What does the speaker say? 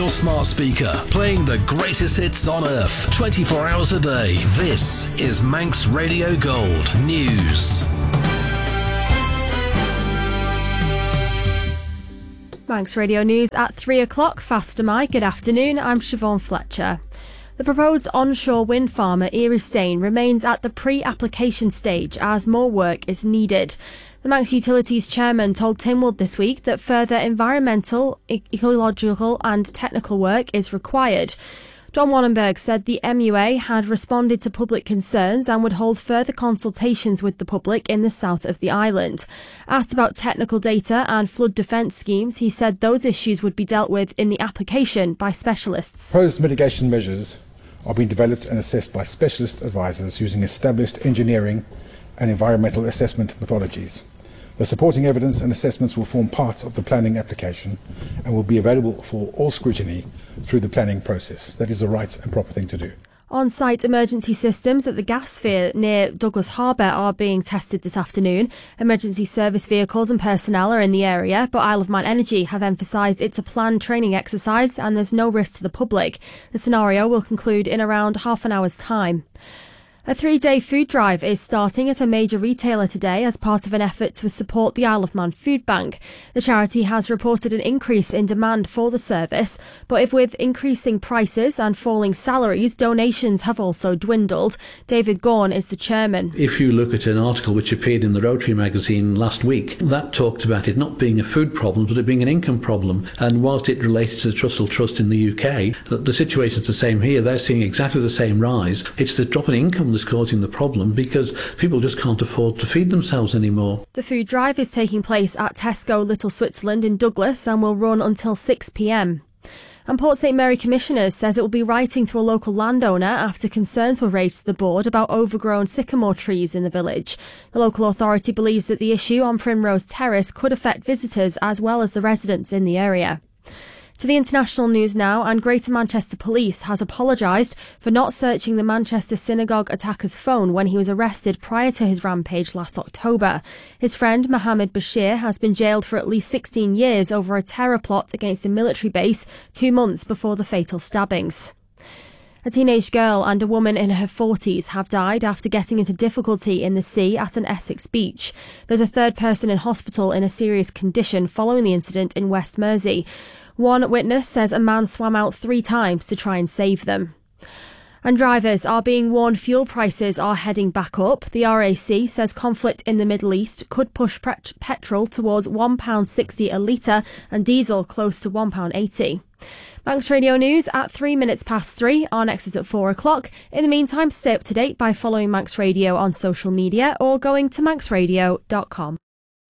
your smart speaker, playing the greatest hits on earth, 24 hours a day. This is Manx Radio Gold News. Manx Radio News at 3 o'clock. Faster Mike. Good afternoon. I'm Siobhan Fletcher. The proposed onshore wind farm at Eristane remains at the pre-application stage as more work is needed. The Manx Utilities chairman told Tynwald this week that further environmental, ecological and technical work is required. John Wannenberg said the MUA had responded to public concerns and would hold further consultations with the public in the south of the island. Asked about technical data and flood defence schemes, he said those issues would be dealt with in the application by specialists. Proposed mitigation measures are being developed and assessed by specialist advisors using established engineering and environmental assessment methodologies. The supporting evidence and assessments will form part of the planning application and will be available for all scrutiny through the planning process. That is the right and proper thing to do. On-site emergency systems at the gas sphere near Douglas Harbour are being tested this afternoon. Emergency service vehicles and personnel are in the area, but Isle of Man Energy have emphasised it's a planned training exercise and there's no risk to the public. The scenario will conclude in around half an hour's time. A 3-day food drive is starting at a major retailer today as part of an effort to support the Isle of Man Food Bank. The charity has reported an increase in demand for the service, but with increasing prices and falling salaries, donations have also dwindled. David Gorn is the chairman. If you look at an article which appeared in the Rotary magazine last week, that talked about it not being a food problem, but it being an income problem. And whilst it related to the Trussell Trust in the UK, the situation's the same here. They're seeing exactly the same rise. It's the drop in income that's causing the problem because people just can't afford to feed themselves anymore. The food drive is taking place at Tesco Little Switzerland in Douglas and will run until 6 p.m. And Port St Mary Commissioners says it will be writing to a local landowner after concerns were raised to the board about overgrown sycamore trees in the village. The local authority believes that the issue on Primrose Terrace could affect visitors as well as the residents in the area. To the international news now, and Greater Manchester Police has apologised for not searching the Manchester synagogue attacker's phone when he was arrested prior to his rampage last October. His friend Mohammed Bashir has been jailed for at least 16 years over a terror plot against a military base 2 months before the fatal stabbings. A teenage girl and a woman in her 40s have died after getting into difficulty in the sea at an Essex beach. There's a third person in hospital in a serious condition following the incident in West Mersey. One witness says a man swam out 3 times to try and save them. And drivers are being warned fuel prices are heading back up. The RAC says conflict in the Middle East could push petrol towards £1.60 a litre and diesel close to £1.80. Manx Radio News at 3 minutes past 3. Our next is at 4 o'clock. In the meantime, stay up to date by following Manx Radio on social media or going to manxradio.com.